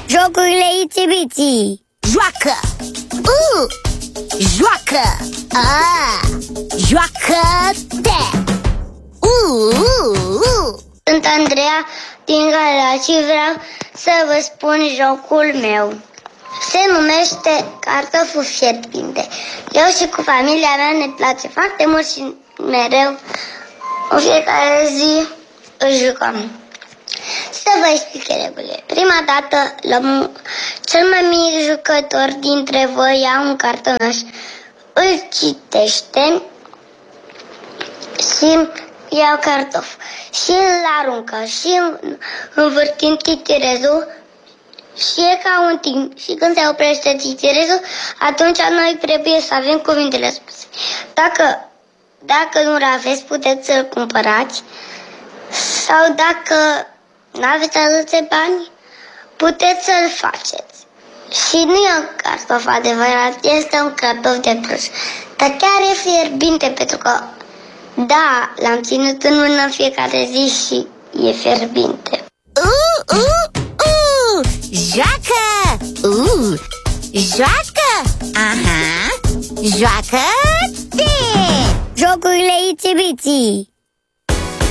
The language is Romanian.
Jocurile Itsy-Bitsy. Joacă! Joacă! Joacă-te! Sunt Andreea din Galați și vreau să vă spun jocul meu. Se numește cartoful fierbinte. Eu și cu familia mea ne place foarte mult și mereu, în fiecare zi, îl jucăm. Să vă explic regulile. Prima dată, cel mai mic jucător dintre voi ia un cartonaș, îl citește și ia cartof și îl aruncă și învârtind titirezul și e ca un timp. Și când se oprește titirezul, atunci noi trebuie să avem cuvintele spuse. Dacă nu-l aveți, puteți să-l cumpărați, sau dacă nu aveți atâția bani, puteți să-l faceți. Și nu e un cartof adevărat, este un cartof de prăj. Dar chiar e fierbinte, pentru că, da, l-am ținut în mână în fiecare zi și e fierbinte. Joacă! Joacă! Aha! Joacă-te! Jocurile Itsy-Bitsy.